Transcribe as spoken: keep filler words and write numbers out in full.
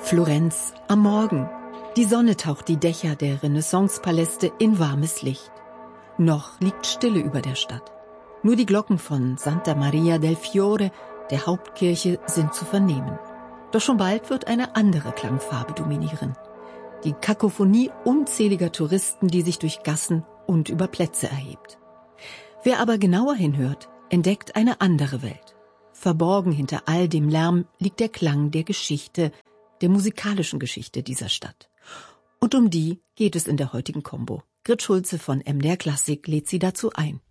Florenz am Morgen. Die Sonne taucht die Dächer der Renaissance-Paläste in warmes Licht. Noch liegt Stille über der Stadt. Nur die Glocken von Santa Maria del Fiore, der Hauptkirche, sind zu vernehmen. Doch schon bald wird eine andere Klangfarbe dominieren. Die Kakophonie unzähliger Touristen, die sich durch Gassen und über Plätze erhebt. Wer aber genauer hinhört, entdeckt eine andere Welt. Verborgen hinter all dem Lärm liegt der Klang der Geschichte, der musikalischen Geschichte dieser Stadt. Und um die geht es in der heutigen Kombo. Grit Schulze von M D R Klassik lädt Sie dazu ein.